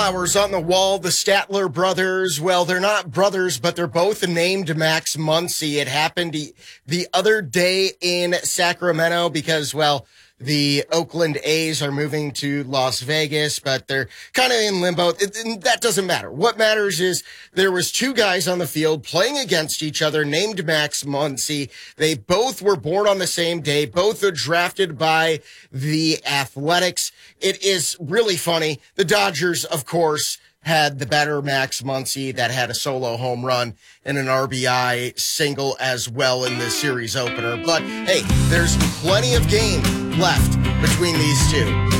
flowers on the wall. The Statler brothers, well, they're not brothers, but they're both named Max Muncy. It happened the other day in Sacramento because, well, the Oakland A's are moving to Las Vegas, but they're kind of in limbo. That doesn't matter. What matters is there was two guys on the field playing against each other named Max Muncy. They both were born on the same day. Both are drafted by the Athletics. It is really funny. The Dodgers, of course, had the better Max Muncy that had a solo home run and an RBI single as well in the series opener. But hey, there's plenty of game left between these two.